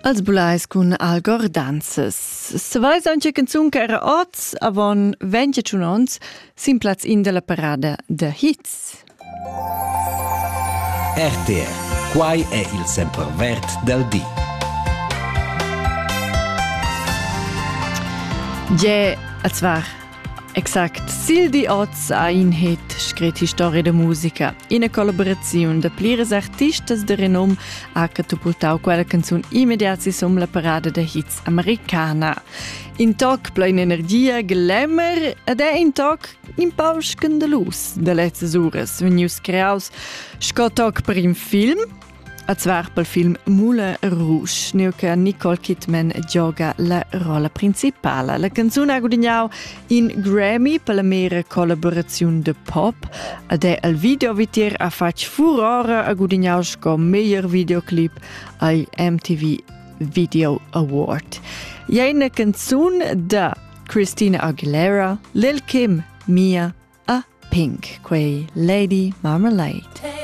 Als bulais cun Algor Danzas. Se vais anche canzun che era oz, avon 21 ons, sin plaz in della parada de hits. RTR, quai è il sempervert del dì. Je, azwar, exakt, Sildi Oz ha in hit scret Historia de musica, in a collaborazione de plires artistas de renom ha catapultau quella canzun immediati som la parada de hits americana. In toc plein energia, glamour, ed è in toc in pau scandalus de letzes uras. Venius creaus sco toc per un film, a zwar pel film Moulin Rouge, neu che Nicole Kidman gioca la rola principala. La canzone ha guadagnau in Grammy per la mera collaborazione de pop, ed è il video vitier ha fatto furore a guadagnau sco meilleur videoclip ai MTV Video Award. È una canzone da Christina Aguilera, Lil Kim, Mia a Pink, quei Lady Marmalade.